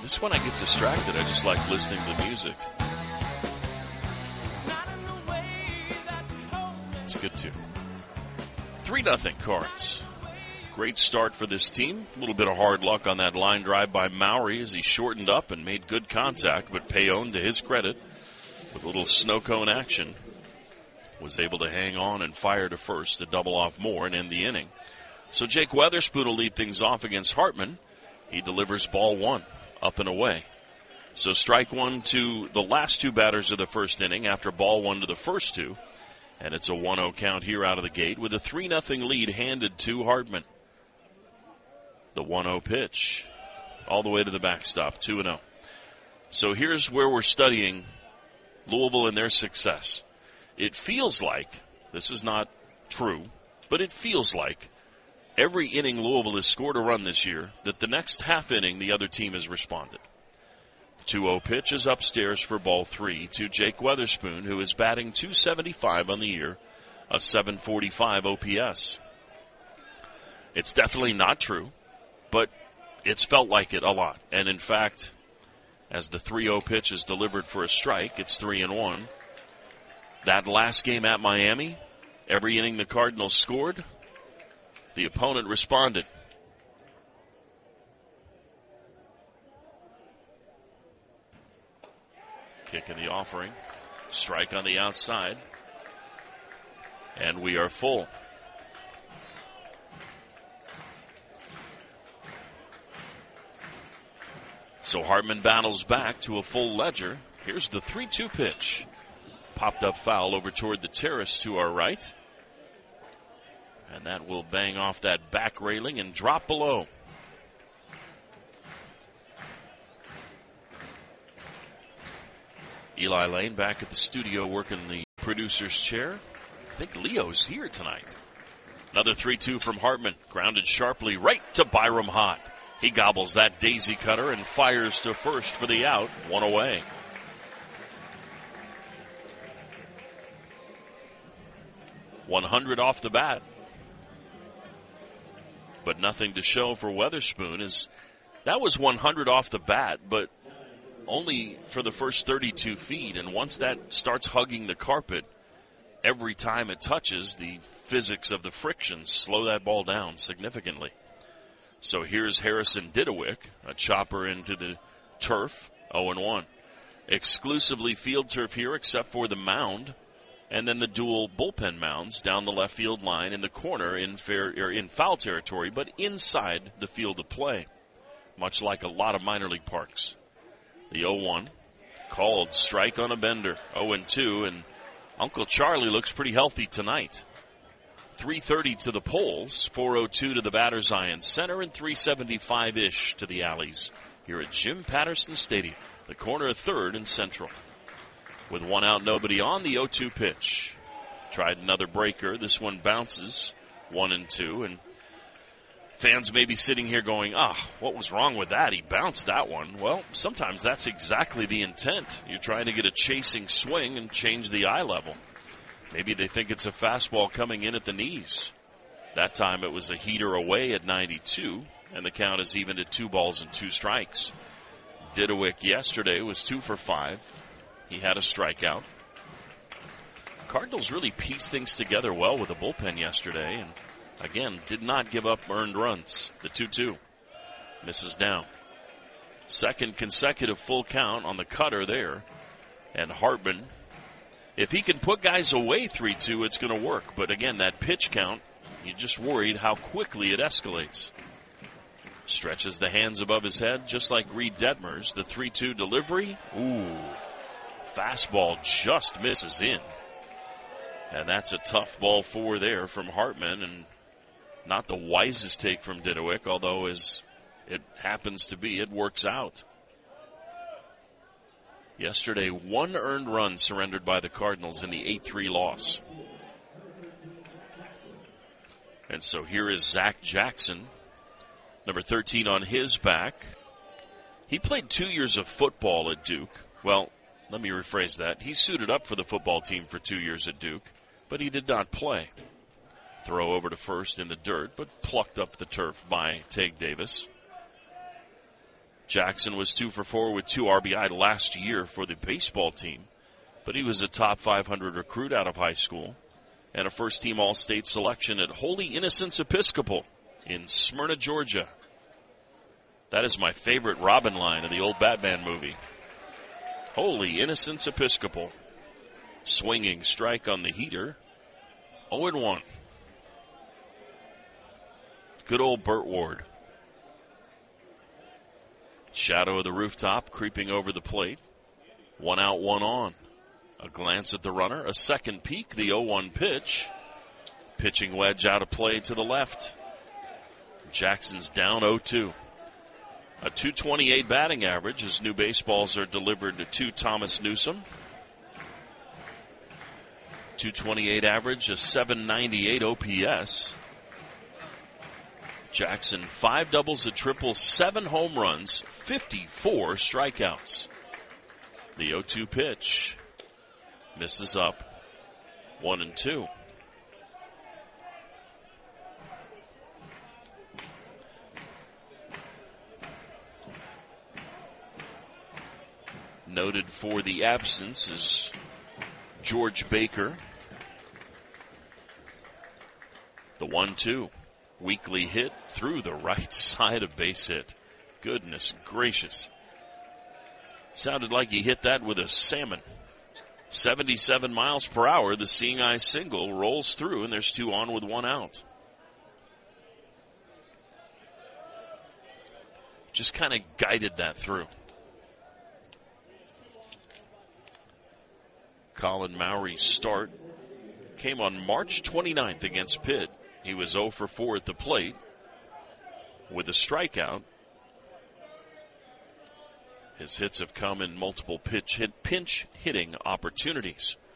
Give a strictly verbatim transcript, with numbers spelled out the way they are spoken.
This one I get distracted. I just like listening to music. It's good too. three nothing Cards. Great start for this team. A little bit of hard luck on that line drive by Mowry as he shortened up and made good contact, but Payon, to his credit, with a little snow cone action, was able to hang on and fire to first to double off more and end the inning. So Jake Weatherspoon will lead things off against Hartman. He delivers ball one, up and away. So strike one to the last two batters of the first inning after ball one to the first two. And it's a one oh count here out of the gate with a three nothing lead handed to Hartman. The one oh pitch all the way to the backstop, two and oh. So here's where we're studying Louisville and their success. It feels like, this is not true, but it feels like every inning Louisville has scored a run this year that the next half inning the other team has responded. two oh pitch is upstairs for ball three to Jake Weatherspoon, who is batting two seventy-five on the year, a seven forty-five O P S. It's definitely not true, but it's felt like it a lot. And in fact, as the three oh pitch is delivered for a strike, it's three and one. That last game at Miami, every inning the Cardinals scored, the opponent responded. Kick in the offering. Strike on the outside. And we are full. So Hartman battles back to a full ledger. Here's the three two pitch. Popped up foul over toward the terrace to our right. And that will bang off that back railing and drop below. Eli Lane back at the studio working the producer's chair. I think Leo's here tonight. Another three two from Hartman. Grounded sharply right to Byram Hott. He gobbles that daisy cutter and fires to first for the out. One away. one hundred off the bat. But nothing to show for Weatherspoon. Is that was one hundred off the bat, but only for the first thirty-two feet, and once that starts hugging the carpet, every time it touches, the physics of the friction slow that ball down significantly. So here's Harrison Didowick, a chopper into the turf, oh and one. Exclusively field turf here except for the mound, and then the dual bullpen mounds down the left field line in the corner in fair or in foul territory, but inside the field of play, much like a lot of minor league parks. The oh one, called strike on a bender, oh and two, and Uncle Charlie looks pretty healthy tonight. three thirty to the poles, four oh two to the batter's eye in center, and three seventy-five-ish to the alleys here at Jim Patterson Stadium, the corner of third and central. With one out, nobody on, the oh two pitch. Tried another breaker. This one bounces, one and two, and fans may be sitting here going, ah, what was wrong with that? He bounced that one. Well, sometimes that's exactly the intent. You're trying to get a chasing swing and change the eye level. Maybe they think it's a fastball coming in at the knees. That time it was a heater away at ninety-two, and the count is even at two balls and two strikes. Didowick yesterday was two for five. He had a strikeout. Cardinals really pieced things together well with the bullpen yesterday, and again, did not give up earned runs. The two two misses down. Second consecutive full count on the cutter there. And Hartman, if he can put guys away three two, it's going to work. But again, that pitch count, you're just worried how quickly it escalates. Stretches the hands above his head, just like Reed Detmers. The three two delivery, ooh, fastball just misses in. And that's a tough ball four there from Hartman, and not the wisest take from Didowick, although as it happens to be, it works out. Yesterday, one earned run surrendered by the Cardinals in the eight three loss. And so here is Zach Jackson, number thirteen on his back. He played two years of football at Duke. Well, let me rephrase that. He suited up for the football team for two years at Duke, but he did not play. Throw over to first in the dirt, but plucked up the turf by Tig Davis. Jackson was two for four with two R B I last year for the baseball team, but he was a top five hundred recruit out of high school and a first-team All-State selection at Holy Innocents Episcopal in Smyrna, Georgia. That is my favorite Robin line of the old Batman movie. Holy Innocents Episcopal. Swinging strike on the heater. oh and one. Good old Burt Ward. Shadow of the rooftop creeping over the plate. One out, one on. A glance at the runner. A second peek. The oh one pitch. Pitching wedge out of play to the left. Jackson's down oh two. A two twenty-eight batting average as new baseballs are delivered to Thomas Newsom. two twenty-eight average, a seven ninety-eight O P S. Jackson, five doubles, a triple, seven home runs, fifty-four strikeouts. The oh two pitch misses up. One and two. Noted for the absence is George Baker. The one two. Weakly hit through the right side of base hit. Goodness gracious. Sounded like he hit that with a salmon. seventy-seven miles per hour. The Seeing Eye single rolls through, and there's two on with one out. Just kind of guided that through. Colin Mowry's start came on March twenty-ninth against Pitt. He was oh for four at the plate with a strikeout. His hits have come in multiple pitch hit, pinch hitting opportunities.